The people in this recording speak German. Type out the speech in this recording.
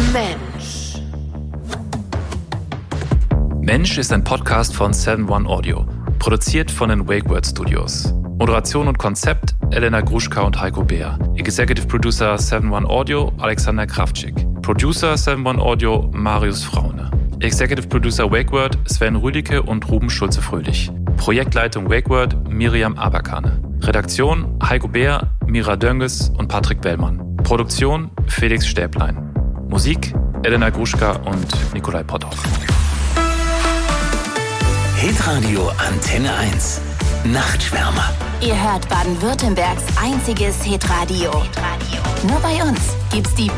Mensch. Mensch ist ein Podcast von 7-One Audio, produziert von den WakeWord Studios. Moderation und Konzept Elena Gruschka und Heiko Beer. Executive Producer 7-One Audio Alexander Kravczyk. Producer 7-One Audio Marius Fraune. Executive Producer WakeWord Sven Rüdicke und Ruben Schulze-Fröhlich. Projektleitung WakeWord Miriam Aberkane. Redaktion Heiko Beer, Mira Dönges und Patrick Bellmann. Produktion Felix Stäblein. Musik Elena Gruschka und Nikolai Potthoff. Hitradio Antenne 1. Nachtschwärmer. Ihr hört Baden-Württembergs einziges Hitradio. Nur bei uns gibt's die